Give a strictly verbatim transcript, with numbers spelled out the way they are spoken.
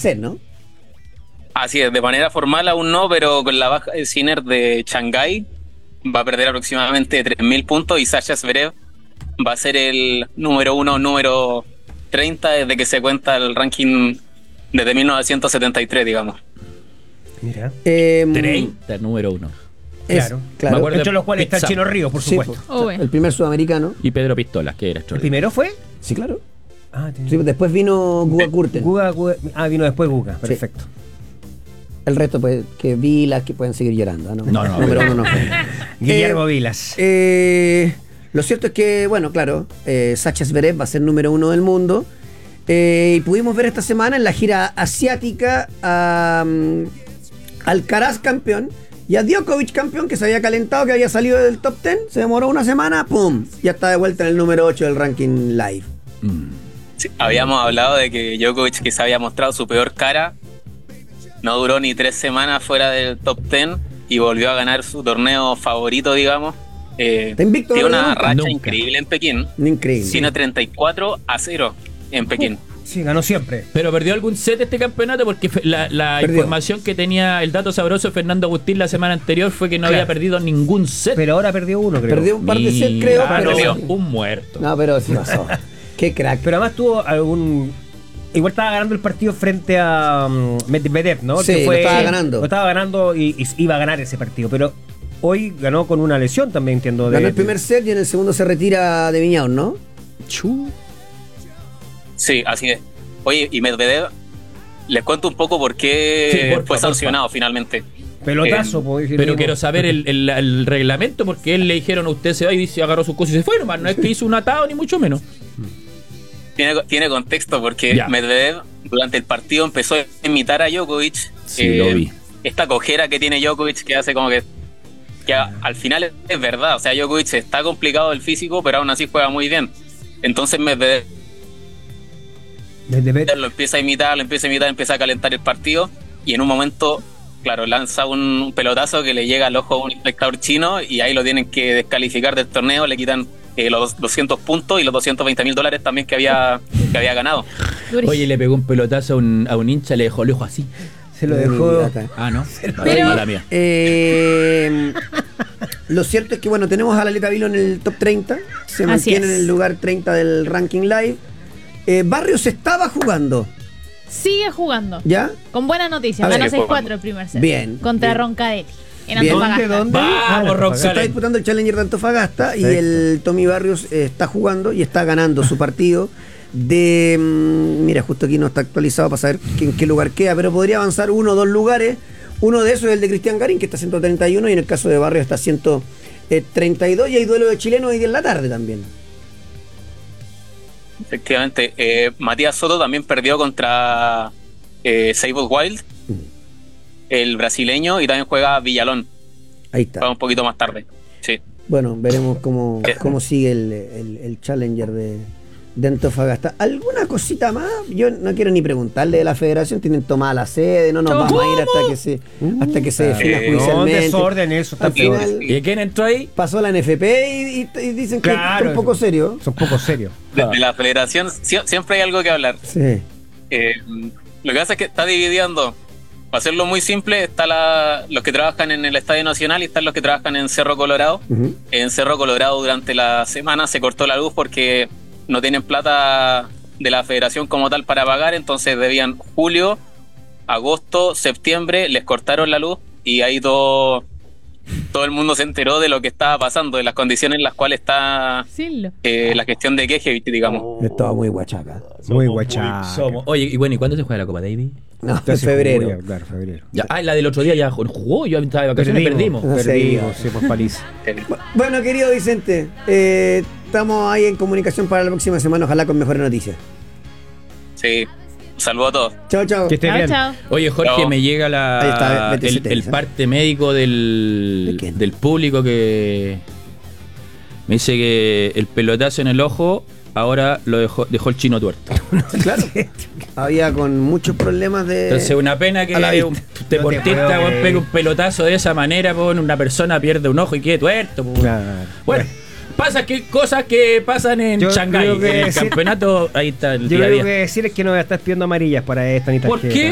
ser, ¿no? Así es, de manera formal aún no, pero con la baja de Sinner de Shanghái va a perder aproximadamente tres mil puntos y Sasha Zverev va a ser el número uno, número treinta desde que se cuenta el ranking desde mil novecientos setenta y tres, digamos. Mira. Eh, treinta, número uno. es- Claro. claro. Me acuerdo Entre de los cuales está el Pizza. Chino Ríos, por Sí, supuesto. pues, Oh, bueno. el primer sudamericano. Y Pedro Pistolas, que era ¿El extraordinario. primero fue? Sí, claro. Ah, tiene- Sí, después vino Guga Kurten. Guga, Guga- ah, vino después Guga, perfecto. El resto, pues, que Vilas, que pueden seguir llorando. No, No, no, Número pero- uno no fue. Guillermo Eh, Vilas. Eh, lo cierto es que, bueno, claro, eh, Sasha Zverev va a ser número uno del mundo. Eh, y pudimos ver esta semana en la gira asiática a um, Alcaraz campeón y a Djokovic campeón, que se había calentado, que había salido del top diez. Se demoró una semana, ¡pum! Ya está de vuelta en el número ocho del ranking live. Mm. Sí, habíamos hablado de que Djokovic, que se había mostrado su peor cara, no duró ni tres semanas fuera del top diez y volvió a ganar su torneo favorito, digamos. Eh, Está invicto, tiene no una nunca. racha Nunca. increíble en Pekín. Increíble. Tiene treinta y cuatro a cero en Pekín. Sí, ganó siempre. Pero perdió algún set este campeonato porque fe- la, la Perdió. información que tenía el dato sabroso de Fernando Agustín la semana anterior fue que no Claro. había perdido ningún set. Pero ahora perdió uno, creo. Perdió un par de sets, creo, Ah, pero... perdió un muerto. No, pero sí pasó. Qué crack. Pero además tuvo algún. Igual estaba ganando el partido frente a um, Medvedev, ¿no? Sí, Que lo estaba ganando. Lo estaba ganando y, y iba a ganar ese partido. Pero hoy ganó con una lesión también, entiendo. De, Ganó el primer set y en el segundo se retira de Viñaos, ¿no? Chu. Sí, así es. Oye, y Medvedev, les cuento un poco por qué Sí, porfa, fue porfa. sancionado finalmente. Pelotazo, Eh, puedo decir. Pero mismo. quiero saber el, el- el reglamento porque él le dijeron a usted se va y dice, agarró sus cosas y se fue nomás. No es que hizo un atado ni mucho menos. Tiene, tiene contexto porque Ya. Medvedev durante el partido empezó a imitar a Djokovic. Sí, lo vi. Esta cojera que tiene Djokovic que hace como que, que a- al final es, es verdad. O sea, Djokovic está complicado el físico, pero aún así juega muy bien. Entonces Medvedev Medvedev- lo empieza a imitar, lo empieza a imitar, empieza a calentar el partido y en un momento, claro, lanza un pelotazo que le llega al ojo a un espectador chino y ahí lo tienen que descalificar del torneo, le quitan eh, los doscientos puntos y los doscientos veinte mil dólares también que había, que había ganado. Oye, le pegó un pelotazo a un, a un hincha, le dejó el ojo así. Se lo dejó. Ah, no. Pero- Mala mía. Eh, lo cierto es que, bueno, tenemos a la Leta Vilo en el top treinta. Se Así mantiene es. en el lugar treinta del ranking live. Eh, Barrios estaba jugando, Sigue jugando. ¿ya? Con buenas noticias. A ver. Ganó seis cuatro el primer set. Bien, Contra bien. Roncadelli. En Bien. Antofagasta. ¿Dónde? ¿Dónde? Vamos, Ah, Se está Roxana. disputando el Challenger de Antofagasta y Perfecto. el Tommy Barrios eh, está jugando y está ganando su partido de... mm, mira, justo aquí no está actualizado para saber que- en qué lugar queda, pero podría avanzar uno o dos lugares. Uno de esos es el de Cristian Garín, que está a ciento treinta y uno, y en el caso de Barrios está a ciento treinta y dos, y hay duelo de chilenos hoy día en la tarde también. Efectivamente, eh, Matías Soto también perdió contra eh, Seibold Wild, el brasileño, y también juega Villalón, Ahí está. juega un poquito más tarde. Sí. Bueno, veremos cómo, Eh. cómo sigue el, el- el Challenger de, de Antofagasta. ¿Alguna cosita más? Yo no quiero ni preguntarle de la federación, tienen tomada la sede, no nos ¿Cómo? vamos a ir hasta que se, hasta que se defina Eh, No, judicialmente. desorden, eso está Al peor. final ¿Y quién entró ahí? pasó la N F P y, y- y dicen que Claro, es un poco serio. Son poco serios. De, de la federación sie- siempre hay algo que hablar. Sí. Eh, lo que pasa es que está dividiendo. Para hacerlo muy simple, está la, los que trabajan en el Estadio Nacional y están los que trabajan en Cerro Colorado. Ujú. En Cerro Colorado durante la semana se cortó la luz porque no tienen plata de la federación como tal para pagar, entonces debían julio, agosto, septiembre, les cortaron la luz y ahí todo, todo el mundo se enteró de lo que estaba pasando, de las condiciones en las cuales está Silo. eh, la gestión de Kejevich, digamos. Estaba muy guachaca. Muy guachá. Somos. Oye, y bueno, ¿y cuándo se juega la Copa Davis? No, en febrero. Claro, febrero. Ya, ah, la del otro día ya jugó, yo estaba de vacaciones, perdimos. No sé, Perdimos, sí, pues paliza. Bueno, querido Vicente, eh, estamos ahí en comunicación para la próxima semana, ojalá con mejores noticias. Sí, un saludo a todos. Chao, chao. Que esté Chao, bien. chao. Oye, Jorge, No. me llega la, Ahí está, vete el, ese tenis, el ¿eh? parte médico del, ¿De quién? del público que me dice que el pelotazo en el ojo ahora lo dejó, dejó el chino tuerto. Claro. Había con muchos problemas de... Entonces, una pena que a la vista. un No te deportista puedo weón, creer. pegue un pelotazo de esa manera, weón, una persona pierde un ojo y quede tuerto. weón. Claro. Bueno, pasa que cosas que pasan en Yo Shanghái. creo que En el decir- campeonato, ahí está el Yo día a lo día. único que decir es que no voy a estar pidiendo amarillas para esta ni ¿Por tarjeta. qué?